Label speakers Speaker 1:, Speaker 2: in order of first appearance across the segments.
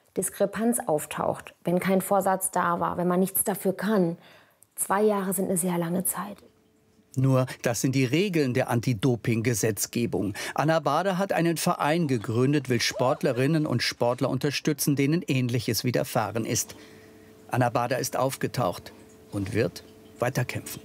Speaker 1: Diskrepanz auftaucht, wenn kein Vorsatz da war, wenn man nichts dafür kann. 2 Jahre sind eine sehr lange Zeit.
Speaker 2: Nur, das sind die Regeln der Anti-Doping-Gesetzgebung. Anna Bader hat einen Verein gegründet, will Sportlerinnen und Sportler unterstützen, denen Ähnliches widerfahren ist. Anna Bader ist aufgetaucht und wird weiterkämpfen.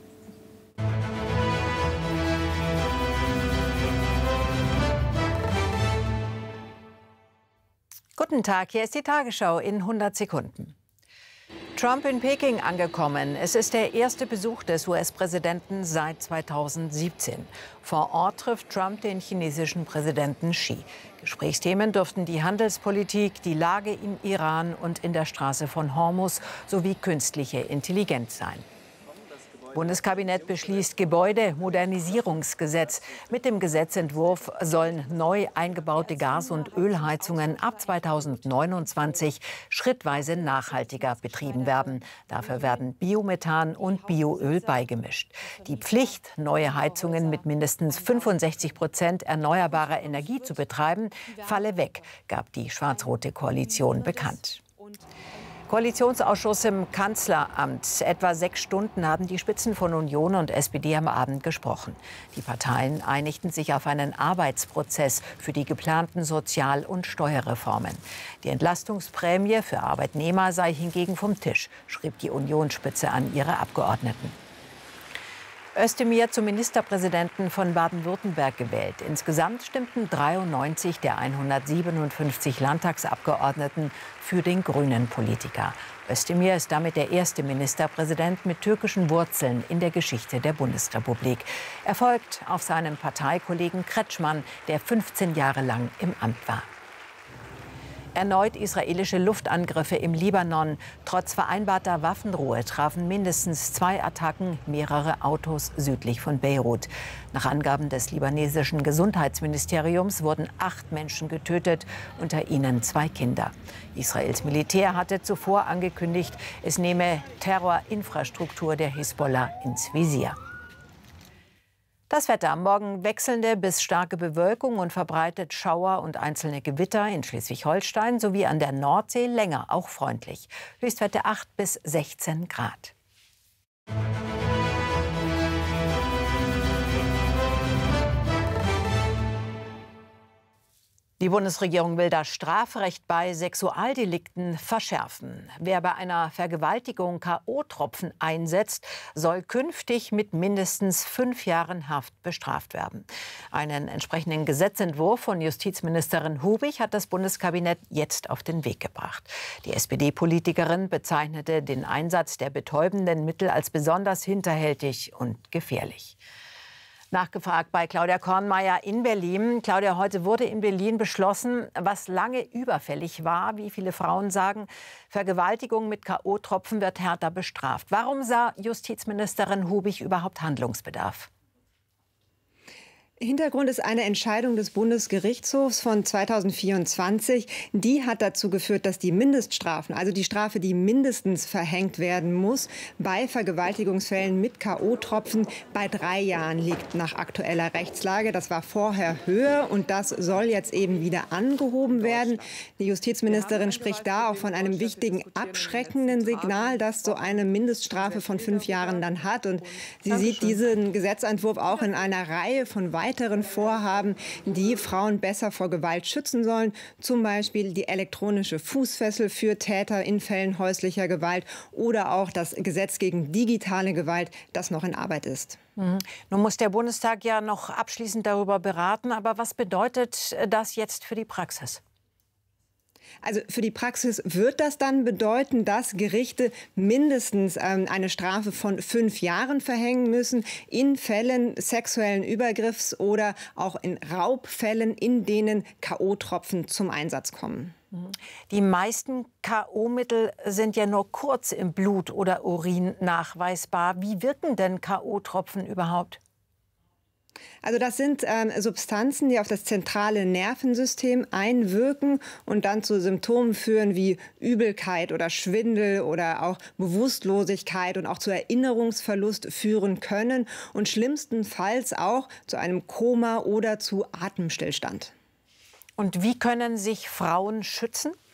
Speaker 3: Guten Tag, hier ist die Tagesschau in 100 Sekunden. Trump in Peking angekommen. Es ist der erste Besuch des US-Präsidenten seit 2017. Vor Ort trifft Trump den chinesischen Präsidenten Xi. Gesprächsthemen dürften die Handelspolitik, die Lage im Iran und in der Straße von Hormuz sowie künstliche Intelligenz sein. Bundeskabinett beschließt Gebäudemodernisierungsgesetz. Mit dem Gesetzentwurf sollen neu eingebaute Gas- und Ölheizungen ab 2029 schrittweise nachhaltiger betrieben werden. Dafür werden Biomethan und Bioöl beigemischt. Die Pflicht, neue Heizungen mit mindestens 65% erneuerbarer Energie zu betreiben, falle weg, gab die schwarz-rote Koalition bekannt. Koalitionsausschuss im Kanzleramt. Etwa 6 Stunden haben die Spitzen von Union und SPD am Abend gesprochen. Die Parteien einigten sich auf einen Arbeitsprozess für die geplanten Sozial- und Steuerreformen. Die Entlastungsprämie für Arbeitnehmer sei hingegen vom Tisch, schrieb die Unionsspitze an ihre Abgeordneten. Özdemir zum Ministerpräsidenten von Baden-Württemberg gewählt. Insgesamt stimmten 93 der 157 Landtagsabgeordneten für den grünen Politiker. Özdemir ist damit der erste Ministerpräsident mit türkischen Wurzeln in der Geschichte der Bundesrepublik. Er folgt auf seinen Parteikollegen Kretschmann, der 15 Jahre lang im Amt war. Erneut israelische Luftangriffe im Libanon. Trotz vereinbarter Waffenruhe trafen mindestens 2 Attacken mehrere Autos südlich von Beirut. Nach Angaben des libanesischen Gesundheitsministeriums wurden 8 Menschen getötet, unter ihnen 2 Kinder. Israels Militär hatte zuvor angekündigt, es nehme Terrorinfrastruktur der Hisbollah ins Visier. Das Wetter: am Morgen wechselnde bis starke Bewölkung und verbreitet Schauer und einzelne Gewitter in Schleswig-Holstein sowie an der Nordsee, länger auch freundlich. Höchstwerte 8 bis 16 Grad. Die Bundesregierung will das Strafrecht bei Sexualdelikten verschärfen. Wer bei einer Vergewaltigung K.O.-Tropfen einsetzt, soll künftig mit mindestens 5 Jahren Haft bestraft werden. Einen entsprechenden Gesetzentwurf von Justizministerin Hubig hat das Bundeskabinett jetzt auf den Weg gebracht. Die SPD-Politikerin bezeichnete den Einsatz der betäubenden Mittel als besonders hinterhältig und gefährlich. Nachgefragt bei Claudia Kornmeier in Berlin. Claudia, heute wurde in Berlin beschlossen, was lange überfällig war, wie viele Frauen sagen, Vergewaltigung mit K.O.-Tropfen wird härter bestraft. Warum sah Justizministerin Hubig überhaupt Handlungsbedarf?
Speaker 4: Hintergrund ist eine Entscheidung des Bundesgerichtshofs von 2024. Die hat dazu geführt, dass die Mindeststrafen, also die Strafe, die mindestens verhängt werden muss, bei Vergewaltigungsfällen mit K.O.-Tropfen bei 3 Jahren liegt nach aktueller Rechtslage. Das war vorher höher und das soll jetzt eben wieder angehoben werden. Die Justizministerin spricht da auch von einem wichtigen abschreckenden Signal, das so eine Mindeststrafe von 5 Jahren dann hat. Und sie sieht diesen Gesetzentwurf auch in einer Reihe von weiteren Vorhaben, die Frauen besser vor Gewalt schützen sollen. Zum Beispiel die elektronische Fußfessel für Täter in Fällen häuslicher Gewalt oder auch das Gesetz gegen digitale Gewalt, das noch in Arbeit ist.
Speaker 3: Nun muss der Bundestag ja noch abschließend darüber beraten. Aber was bedeutet das jetzt für die Praxis?
Speaker 4: Also für die Praxis wird das dann bedeuten, dass Gerichte mindestens eine Strafe von 5 Jahren verhängen müssen in Fällen sexuellen Übergriffs oder auch in Raubfällen, in denen K.O.-Tropfen zum Einsatz kommen.
Speaker 3: Die meisten K.O.-Mittel sind ja nur kurz im Blut oder Urin nachweisbar. Wie wirken denn K.O.-Tropfen überhaupt?
Speaker 4: Also das sind Substanzen, die auf das zentrale Nervensystem einwirken und dann zu Symptomen führen wie Übelkeit oder Schwindel oder auch Bewusstlosigkeit und auch zu Erinnerungsverlust führen können und schlimmstenfalls auch zu einem Koma oder zu Atemstillstand.
Speaker 3: Und wie können sich Frauen schützen?